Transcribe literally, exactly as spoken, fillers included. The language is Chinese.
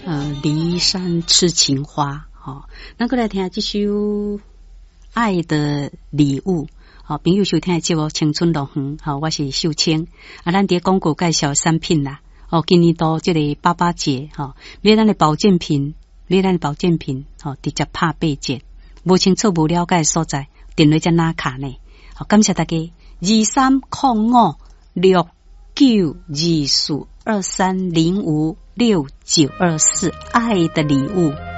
呃，骊山痴情花，好、哦，咱过来听这首《爱的礼物》。好、哦，朋友收听的节目《青春乐园》，好、哦，我是秀清。啊，咱伫广告介绍产品啦。哦，今年到这个八八节，哈、哦，买咱的保健品，买咱的保健品，哦，直接拍八折。无清楚、无了解的所在，电话在哪卡呢？好、哦，感谢大家。二三零五六九二四二三零五六九二四，爱的礼物。